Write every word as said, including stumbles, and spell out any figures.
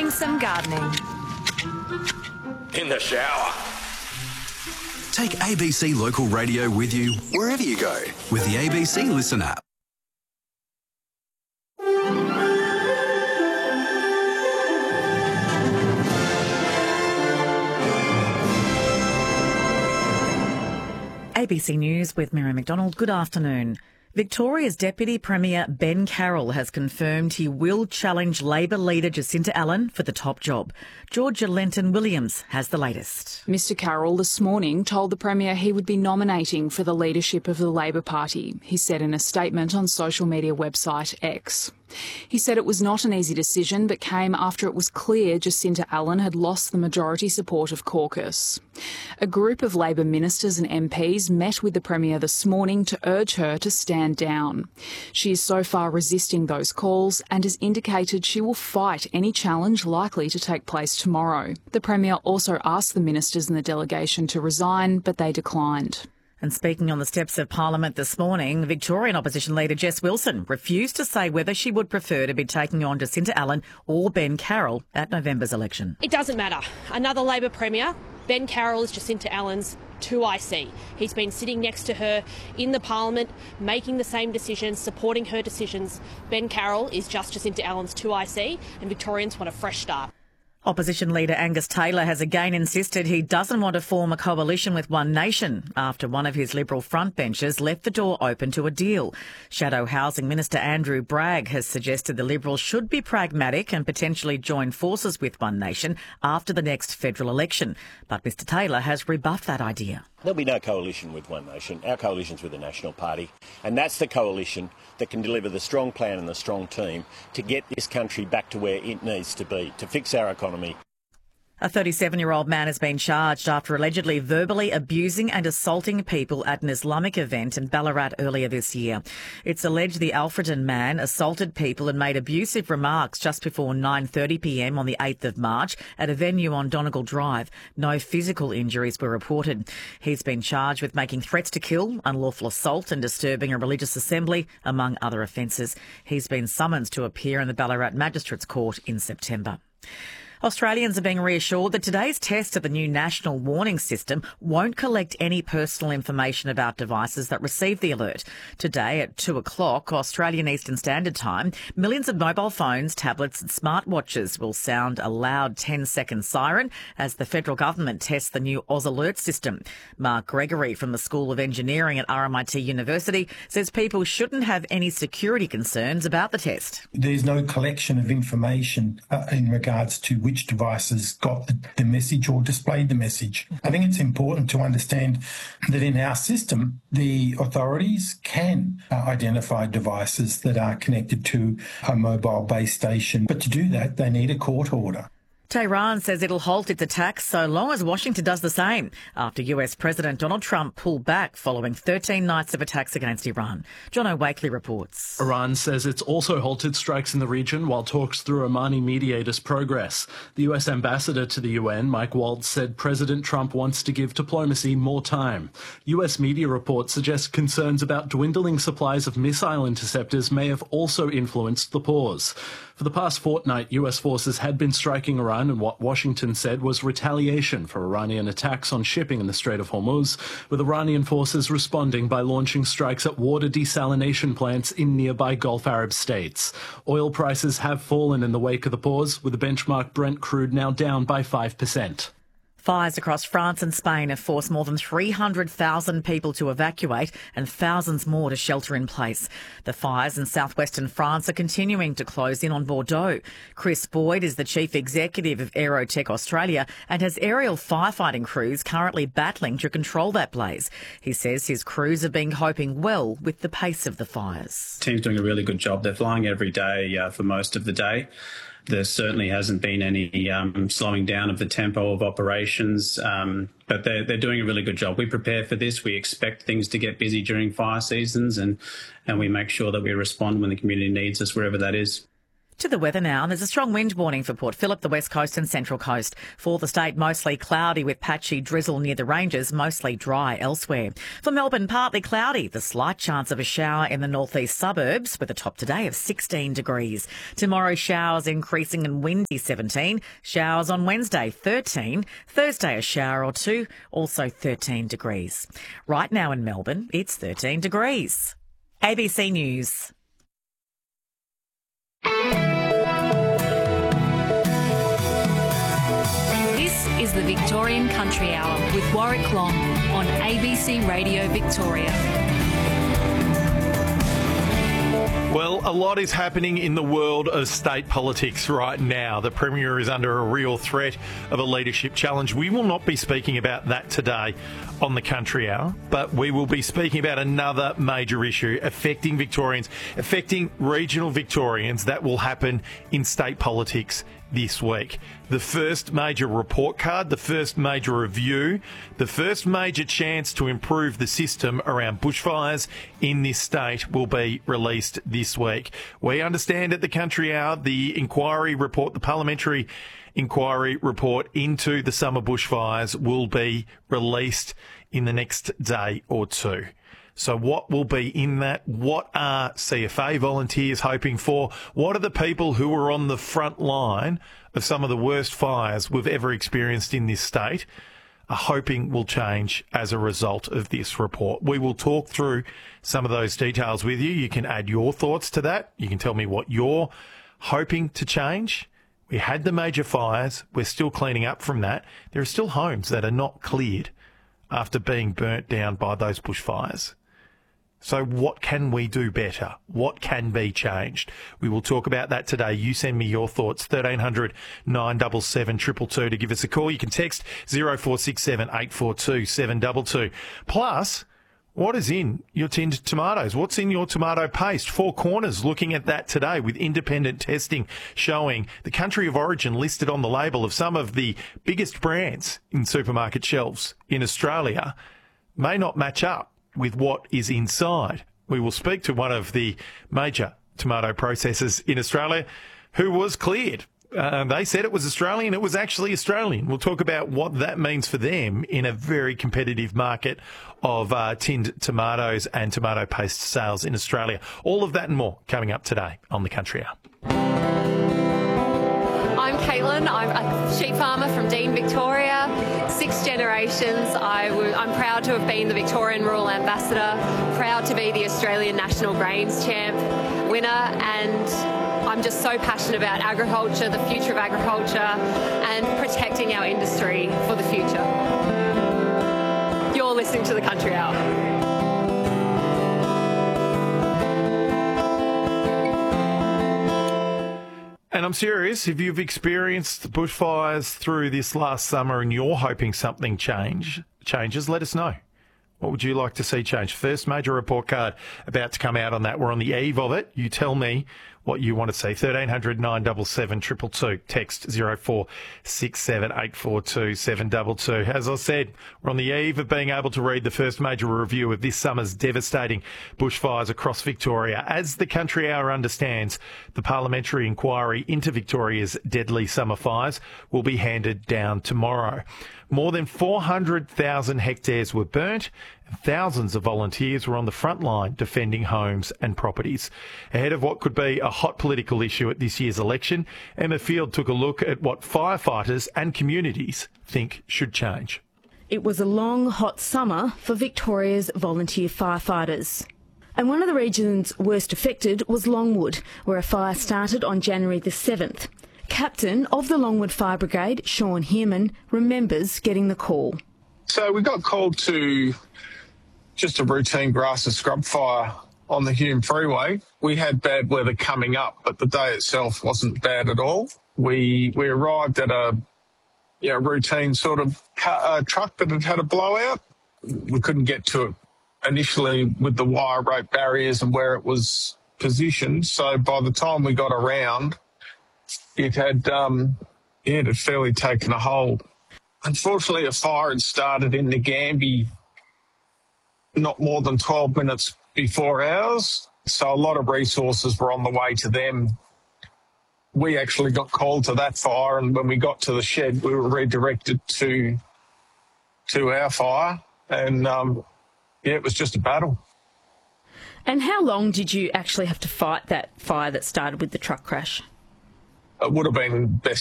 doing some gardening. In the shower. Take A B C Local Radio with you wherever you go with the A B C Listen app. A B C News with Mary McDonald. Good afternoon. Victoria's Deputy Premier Ben Carroll has confirmed he will challenge Labor leader Jacinta Allan for the top job. Georgia Lenton-Williams has the latest. Mister Carroll this morning told the Premier he would be nominating for the leadership of the Labor Party, he said in a statement on social media website X. He said it was not an easy decision, but came after it was clear Jacinta Allan had lost the majority support of caucus. A group of Labor ministers and M Ps met with the Premier this morning to urge her to stand down. She is so far resisting those calls and has indicated she will fight any challenge likely to take place tomorrow. The Premier also asked the ministers and the delegation to resign, but they declined. And speaking on the steps of Parliament this morning, Victorian opposition leader Jess Wilson refused to say whether she would prefer to be taking on Jacinta Allan or Ben Carroll at November's election. It doesn't matter. Another Labor Premier, Ben Carroll is Jacinta Allan's two I C. He's been sitting next to her in the Parliament, making the same decisions, supporting her decisions. Ben Carroll is just Jacinta Allan's two I C, and Victorians want a fresh start. Opposition leader Angus Taylor has again insisted he doesn't want to form a coalition with One Nation after one of his Liberal frontbenchers left the door open to a deal. Shadow Housing Minister Andrew Bragg has suggested the Liberals should be pragmatic and potentially join forces with One Nation after the next federal election. But Mr Taylor has rebuffed that idea. There'll be no coalition with One Nation. Our coalition's with the National Party, and that's the coalition that can deliver the strong plan and the strong team to get this country back to where it needs to be, to fix our economy. A thirty-seven-year-old man has been charged after allegedly verbally abusing and assaulting people at an Islamic event in Ballarat earlier this year. It's alleged the Alfreton man assaulted people and made abusive remarks just before nine thirty p m on the eighth of March at a venue on Donegal Drive. No physical injuries were reported. He's been charged with making threats to kill, unlawful assault and disturbing a religious assembly, among other offences. He's been summoned to appear in the Ballarat Magistrates Court in September. Australians are being reassured that today's test of the new national warning system won't collect any personal information about devices that receive the alert. Today at two o'clock Australian Eastern Standard Time, millions of mobile phones, tablets and smartwatches will sound a loud ten-second siren as the federal government tests the new Oz Alert system. Mark Gregory from the School of Engineering at R M I T University says people shouldn't have any security concerns about the test. There's no collection of information uh, in regards to which which devices got the, the message or displayed the message. I think it's important to understand that in our system, the authorities can uh, identify devices that are connected to a mobile base station. But to do that, they need a court order. Tehran says it'll halt its attacks so long as Washington does the same after U S President Donald Trump pulled back following thirteen nights of attacks against Iran. Jono Wakely reports. Iran says it's also halted strikes in the region while talks through Omani mediators progress. The U S ambassador to the U N, Mike Waltz, said President Trump wants to give diplomacy more time. U S media reports suggest concerns about dwindling supplies of missile interceptors may have also influenced the pause. For the past fortnight, U S forces had been striking Iran in what Washington said was retaliation for Iranian attacks on shipping in the Strait of Hormuz, with Iranian forces responding by launching strikes at water desalination plants in nearby Gulf Arab states. Oil prices have fallen in the wake of the pause, with the benchmark Brent crude now down by five percent. Fires across France and Spain have forced more than three hundred thousand people to evacuate and thousands more to shelter in place. The fires in southwestern France are continuing to close in on Bordeaux. Chris Boyd is the chief executive of Aerotech Australia and has aerial firefighting crews currently battling to control that blaze. He says his crews have been coping well with the pace of the fires. The team's doing a really good job. They're flying every day uh, for most of the day. There certainly hasn't been any um, slowing down of the tempo of operations, um, but they're, they're doing a really good job. We prepare for this. We expect things to get busy during fire seasons, and, and we make sure that we respond when the community needs us, wherever that is. To the weather now. There's a strong wind warning for Port Phillip, the west coast and central coast. For the state, mostly cloudy with patchy drizzle near the ranges, mostly dry elsewhere. For Melbourne, partly cloudy. The slight chance of a shower in the northeast suburbs with a top today of sixteen degrees. Tomorrow, showers increasing and windy seventeen. Showers on Wednesday, thirteen. Thursday, a shower or two, also thirteen degrees. Right now in Melbourne, it's thirteen degrees. A B C News. This is the Victorian Country Hour with Warwick Long on A B C Radio Victoria. Well, a lot is happening in the world of state politics right now. The Premier is under a real threat of a leadership challenge. We will not be speaking about that today on the Country Hour, but we will be speaking about another major issue affecting Victorians, affecting regional Victorians that will happen in state politics this week. The first major report card, the first major review, the first major chance to improve the system around bushfires in this state will be released this week. We understand at the Country Hour the inquiry report, the parliamentary inquiry report into the summer bushfires will be released in the next day or two. So what will be in that? What are C F A volunteers hoping for? What are the people who are on the front line of some of the worst fires we've ever experienced in this state are hoping will change as a result of this report? We will talk through some of those details with you. You can add your thoughts to that. You can tell me what you're hoping to change. We had the major fires. We're still cleaning up from that. There are still homes that are not cleared after being burnt down by those bushfires. So what can we do better? What can be changed? We will talk about that today. You send me your thoughts, thirteen hundred nine seven seven two two two to give us a call. You can text zero four six seven eight four two seven two two. Plus, what is in your tinned tomatoes? What's in your tomato paste? Four Corners looking at that today with independent testing showing the country of origin listed on the label of some of the biggest brands in supermarket shelves in Australia may not match up with what is inside. We will speak to one of the major tomato processors in Australia who was cleared. Uh, they said it was Australian. It was actually Australian. We'll talk about what that means for them in a very competitive market of uh, tinned tomatoes and tomato paste sales in Australia. All of that and more coming up today on the Country Hour. I'm Caitlin. I'm a sheep farmer from Dean, Victoria. Six generations. I w- I'm proud to have been the Victorian Rural Ambassador, proud to be the Australian National Grains Champ winner, and I'm just so passionate about agriculture, the future of agriculture, and protecting our industry for the future. You're listening to the Country Hour. And I'm serious, if you've experienced bushfires through this last summer and you're hoping something change changes, let us know. What would you like to see change? First major report card about to come out on that. We're on the eve of it. You tell me what you want to see. thirteen hundred nine seven seven two two two. Text zero four six seven eight four two seven two two. As I said, we're on the eve of being able to read the first major review of this summer's devastating bushfires across Victoria. As the Country Hour understands, the parliamentary inquiry into Victoria's deadly summer fires will be handed down tomorrow. More than four hundred thousand hectares were burnt, and thousands of volunteers were on the front line defending homes and properties. Ahead of what could be a hot political issue at this year's election, Emma Field took a look at what firefighters and communities think should change. It was a long, hot summer for Victoria's volunteer firefighters. And one of the regions worst affected was Longwood, where a fire started on January the seventh. Captain of the Longwood Fire Brigade, Sean Heerman, remembers getting the call. So we got called to just a routine grass and scrub fire on the Hume Freeway. We had bad weather coming up, but the day itself wasn't bad at all. We we arrived at a you know, routine sort of car, uh, truck that had had a blowout. We couldn't get to it initially with the wire rope barriers and where it was positioned. So by the time we got around, it had, um, yeah, it had fairly taken a hold. Unfortunately, a fire had started in Nagambie not more than twelve minutes before ours. So a lot of resources were on the way to them we actually got called to that fire, and when we got to the shed, we were redirected to to our fire, and um, yeah, it was just a battle. And how long did you actually have to fight that fire that started with the truck crash? It would have been best